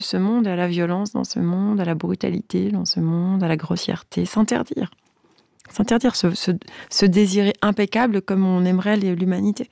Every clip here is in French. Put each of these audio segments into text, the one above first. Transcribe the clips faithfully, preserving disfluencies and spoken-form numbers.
ce monde, à la violence dans ce monde, à la brutalité dans ce monde, à la grossièreté. S'interdire. S'interdire, se, se, se désirer impeccable comme on aimerait l'humanité.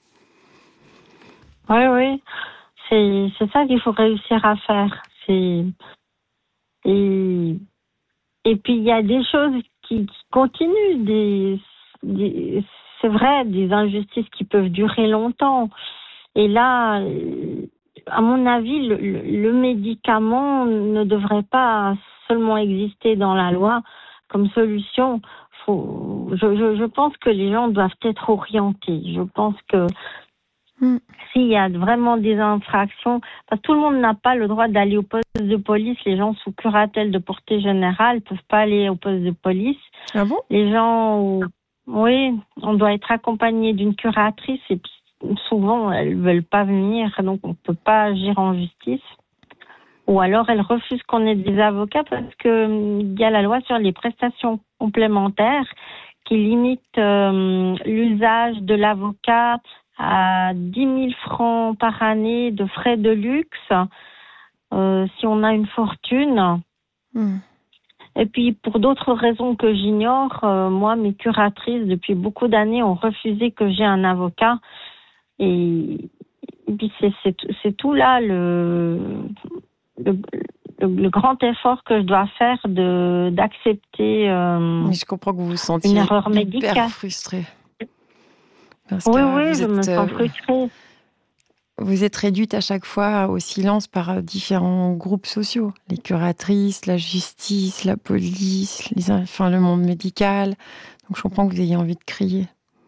Oui, oui. C'est, c'est ça qu'il faut réussir à faire. C'est... Et... Et puis, il y a des choses qui, qui continuent. Des... Des... C'est vrai, des injustices qui peuvent durer longtemps. Et là, à mon avis, le, le médicament ne devrait pas seulement exister dans la loi comme solution. Faut, je, je, je pense que les gens doivent être orientés. Je pense que mm. s'il y a vraiment des infractions, parce que tout le monde n'a pas le droit d'aller au poste de police. Les gens sous curatelle de portée générale ne peuvent pas aller au poste de police. Ah bon ? Les gens, oui, on doit être accompagné d'une curatrice et puis souvent, elles ne veulent pas venir, donc on ne peut pas agir en justice. Ou alors, elles refusent qu'on ait des avocats parce qu'il y a la loi sur les prestations complémentaires qui limite euh, l'usage de l'avocat à dix mille francs par année de frais de luxe euh, si on a une fortune. Mmh. Et puis, pour d'autres raisons que j'ignore, euh, moi, mes curatrices, depuis beaucoup d'années, ont refusé que j'ai un avocat. Et, et puis c'est, c'est, c'est tout là le, le, le, le grand effort que je dois faire de, d'accepter euh, Mais je comprends que vous vous sentiez une erreur hyper médicale. frustrée. Parce oui, que oui, vous je êtes, me sens frustrée. Vous êtes réduite à chaque fois au silence par différents groupes sociaux. Les curatrices, la justice, la police, les, enfin, le monde médical. Donc je comprends que vous ayez envie de crier.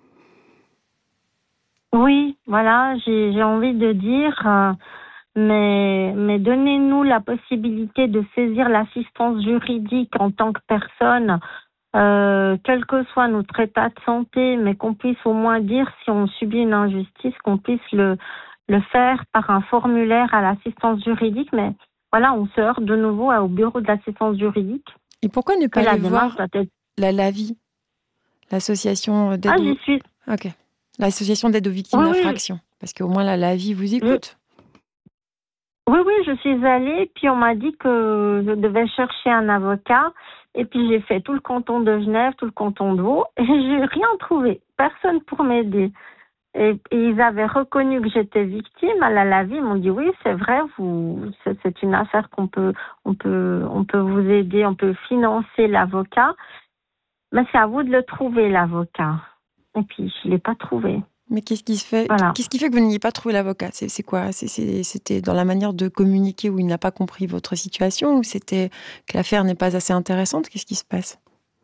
Oui, voilà, j'ai, j'ai envie de dire, euh, mais, mais donnez-nous la possibilité de saisir l'assistance juridique en tant que personne, euh, quel que soit notre état de santé, mais qu'on puisse au moins dire si on subit une injustice, qu'on puisse le, le faire par un formulaire à l'assistance juridique. Mais voilà, on se heurte de nouveau au bureau de l'assistance juridique. Et pourquoi ne pas aller voir être... la LAVI, l'association d'aide ah, aux... j'y suis. Ok. L'association d'aide aux victimes oui, d'infractions. Oui. Parce qu'au moins la LAVI vous écoute. Oui, oui, je suis allée, puis on m'a dit que je devais chercher un avocat. Et puis j'ai fait tout le canton de Genève, tout le canton de Vaud, et j'ai rien trouvé. Personne pour m'aider. Et, et ils avaient reconnu que j'étais victime. À la LAVI, ils m'ont dit oui, c'est vrai, vous, c'est, c'est une affaire qu'on peut, on peut, on peut vous aider, on peut financer l'avocat. Mais c'est à vous de le trouver, l'avocat. Et puis je l'ai pas trouvé. Mais qu'est-ce qui se fait voilà. Qu'est-ce qui fait que vous n'ayez pas trouvé l'avocat ? C'est, c'est quoi ? c'est, c'est, C'était dans la manière de communiquer où il n'a pas compris votre situation, ou c'était que l'affaire n'est pas assez intéressante ? Qu'est-ce qui se passe ?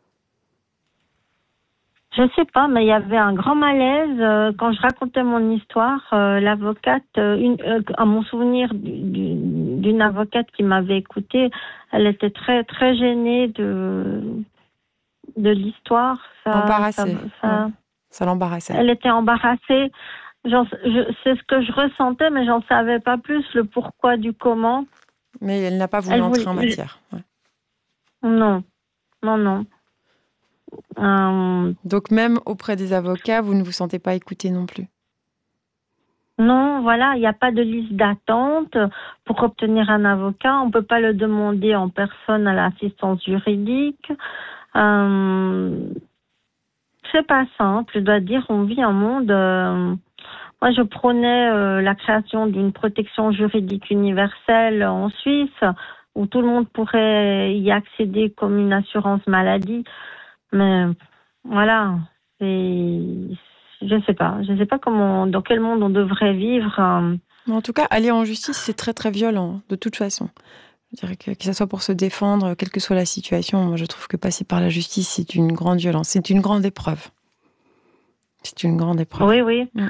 Je sais pas, mais il y avait un grand malaise euh, quand je racontais mon histoire. Euh, l'avocate, euh, une, euh, à mon souvenir d'une, d'une avocate qui m'avait écoutée, elle était très très gênée de de l'histoire. Ça, embarrassée. Ça, ça, ouais. ça l'embarrassait. Elle était embarrassée. J'en, je, c'est ce que je ressentais, mais j'en savais pas plus le pourquoi du comment. Mais elle n'a pas voulu elle entrer voulait... en matière. Ouais. Non, non, non. Euh... Donc même auprès des avocats, vous ne vous sentez pas écouté non plus ? Non, voilà, il n'y a pas de liste d'attente pour obtenir un avocat. On ne peut pas le demander en personne à l'assistance juridique. Euh... C'est pas simple, je dois dire, on vit un monde... Euh... Moi, je prônais euh, la création d'une protection juridique universelle en Suisse, où tout le monde pourrait y accéder comme une assurance maladie. Mais voilà, c'est, je sais pas, je sais pas comment, dans quel monde on devrait vivre. En tout cas, aller en justice, c'est très très violent, de toute façon. Je dirais que, que ça soit pour se défendre, quelle que soit la situation, moi je trouve que passer par la justice, c'est une grande violence, c'est une grande épreuve. C'est une grande épreuve. Oui, oui. Mm.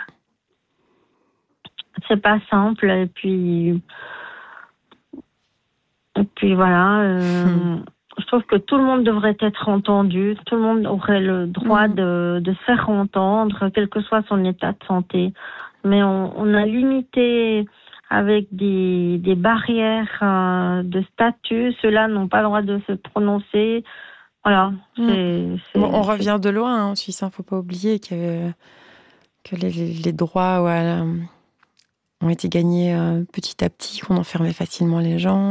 C'est pas simple, et puis, et puis voilà. Euh... Hum. Je trouve que tout le monde devrait être entendu, tout le monde aurait le droit mmh. de, de se faire entendre, quel que soit son état de santé. Mais on, on a limité avec des, des barrières euh, de statut, ceux-là n'ont pas le droit de se prononcer. Voilà. Mmh. C'est, c'est, bon, on c'est... revient de loin hein, en Suisse, il ne faut pas oublier que, que les, les droits... Ouais, ont été gagnés euh, petit à petit, qu'on enfermait facilement les gens.